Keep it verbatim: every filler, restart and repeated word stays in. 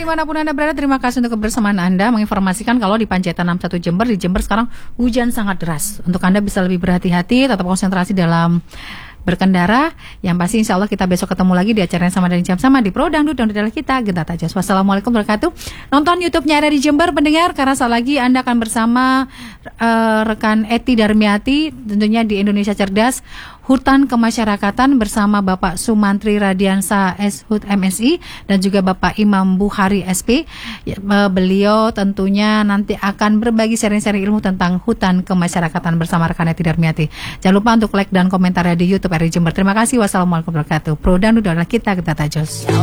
dimanapun Anda berada, terima kasih untuk kebersamaan Anda. Menginformasikan kalau di Panjaitan enam puluh satu Jember, di Jember sekarang hujan sangat deras. Untuk Anda bisa lebih berhati-hati, tetap konsentrasi dalam berkendara. Yang pasti insya Allah kita besok ketemu lagi di acara yang sama dan jam sama di Pro Dangdut dan adalah kita Gentat aja. Wassalamualaikum warahmatullahi wabarakatuh. Nonton YouTube-nya ada di Jember pendengar, karena saat lagi Anda akan bersama uh, rekan Eti Darmiati tentunya di Indonesia Cerdas Hutan Kemasyarakatan bersama Bapak Sumantri Radiansa S Hut M Si dan juga Bapak Imam Bukhari S P. Beliau tentunya nanti akan berbagi sharing-sharing ilmu tentang hutan kemasyarakatan bersama rekan Eti Darmiati. Jangan lupa untuk like dan komentar di YouTube R I Jember. Terima kasih. Wassalamualaikum warahmatullahi wabarakatuh. Pro Dangdut adalah kita, kita tajos.